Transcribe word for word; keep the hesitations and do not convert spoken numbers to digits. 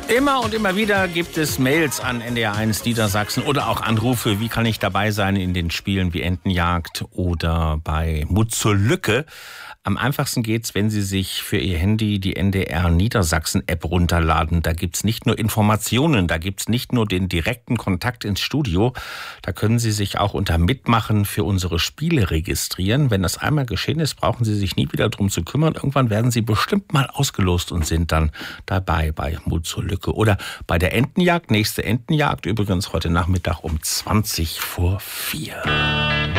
Immer und immer wieder gibt es Mails an N D R eins Niedersachsen oder auch Anrufe. Wie kann ich dabei sein in den Spielen wie Entenjagd oder bei Mut zur Lücke? Am einfachsten geht's, wenn Sie sich für Ihr Handy die N D R Niedersachsen App runterladen. Da gibt's nicht nur Informationen, da gibt's nicht nur den direkten Kontakt ins Studio. Da können Sie sich auch unter Mitmachen für unsere Spiele registrieren. Wenn das einmal geschehen ist, brauchen Sie sich nie wieder drum zu kümmern. Irgendwann werden Sie bestimmt mal ausgelost und sind dann dabei bei Mut zur Lücke. Oder bei der Entenjagd, nächste Entenjagd, übrigens heute Nachmittag um zwanzig vor vier.